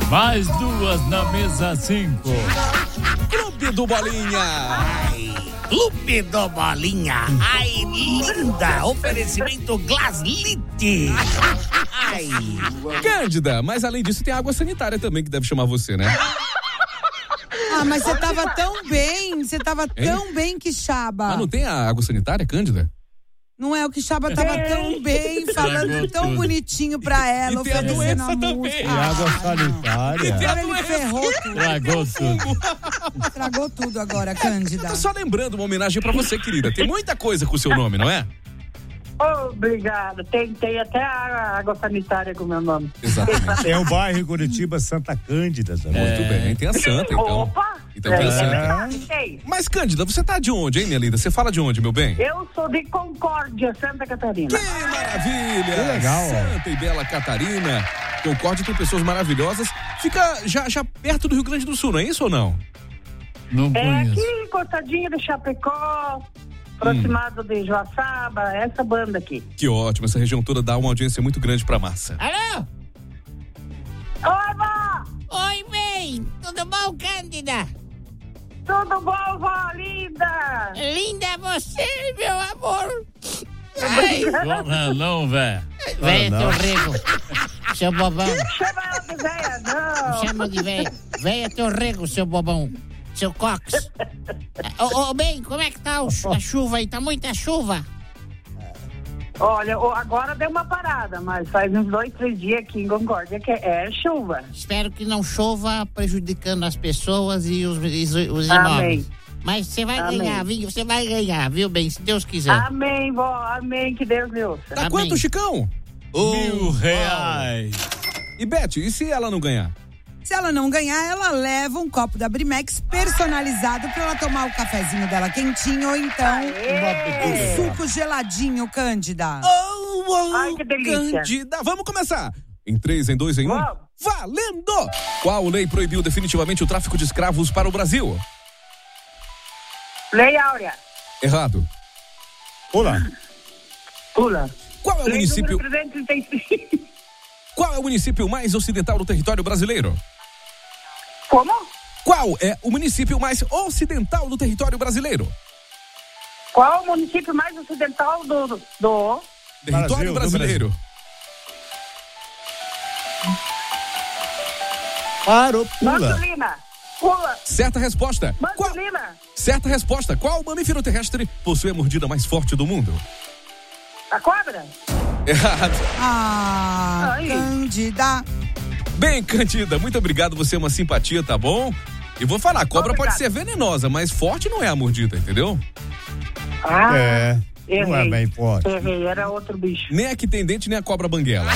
Mais 2 na mesa 5. Clube do Bolinha. Ai, Clube do Bolinha. Ai, linda. Oferecimento Glaslit. Ai. Cândida, mas além disso tem água sanitária também que deve chamar você, né? Ah, mas você tava tão bem, tão bem, Quixaba. Ah, não tem a água sanitária, Cândida? Não é, o Quixaba tava tão bem, falando tão bonitinho pra ela, E tem a oferecendo doença a também. música. E água sanitária. Agora ele ferrou tudo. Tragou tudo. Estragou tudo agora, Cândida. Só lembrando, uma homenagem pra você, querida. Tem muita coisa com o seu nome, não é? Obrigada. Tem até a água sanitária com o meu nome. Exatamente. É o bairro Curitiba Santa Cândida também. Muito bem, tem a Santa, então. Opa! Então tem a Santa. Tem. Mas, Cândida, você tá de onde, hein, minha linda? Você fala de onde, meu bem? Eu sou de Concórdia, Santa Catarina. Que maravilha! Que legal, ó. Santa e Bela Catarina. Concórdia tem pessoas maravilhosas. Fica já perto do Rio Grande do Sul, não é isso ou não? Não É conheço. aqui, encostadinho de Chapecó, aproximado de Joaçaba, essa banda aqui. Que ótimo, essa região toda dá uma audiência muito grande pra massa. Alô? Oi, vó! Oi, bem. Tudo bom, Cândida? Tudo bom, vó linda? Linda você, meu amor. Ai, Não, velho. véia Torrego. Seu bobão. Chama ela de véia, não. Chama de véia. Véia Torrego, seu bobão. Seu cox. Ô, bem, como é que tá a chuva aí? Tá muita chuva? Olha, agora deu uma parada, mas faz uns 2, 3 dias aqui em Concórdia que é chuva. Espero que não chova prejudicando as pessoas e os imóveis. Amém. Mas você vai Amém. ganhar, viu? Você vai ganhar, viu, bem? Se Deus quiser. Amém, vó, amém, que Deus me ouça. Tá Amém. quanto, Chicão? R$1.000. E Beth, e se ela não ganhar? Se ela não ganhar, ela leva um copo da Brimex personalizado pra ela tomar o cafezinho dela quentinho ou então um suco geladinho, Cândida. Ai, que delícia. Cândida, vamos começar. Em 3, em 2, em 1. Vamos. Valendo! Qual lei proibiu definitivamente o tráfico de escravos para o Brasil? Lei Áurea. Errado. Olá. Pula. Qual é o Lei município? número 335. Qual é o município mais ocidental do território brasileiro? Como? Qual é o município mais ocidental do território brasileiro? Qual o município mais ocidental do... Território Brasil, do brasileiro. Parou, pula. Mansulina. Pula. Certa resposta. Qual? Mansulina. Certa resposta. Qual mamífero terrestre possui a mordida mais forte do mundo? A cobra? Errado. Ah, Ai. Cândida. Bem, Cândida, muito obrigado. Você é uma simpatia, tá bom? E vou falar, a cobra Obrigado. pode ser venenosa, mas forte não é a mordida, entendeu? Ah, É. Não é errei. bem forte. Errei, era outro bicho. Nem a que tem dente, nem a cobra banguela.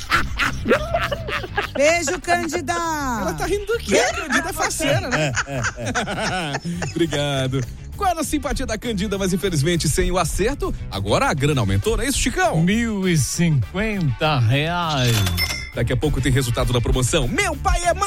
Beijo, Cândida. Ela tá rindo do quê? A Cândida é faceira, né? Obrigado. Qual era a simpatia da Cândida, mas infelizmente sem o acerto, agora a grana aumentou, não é isso, Chicão? R$1.050. Daqui a pouco tem resultado da promoção. Meu pai é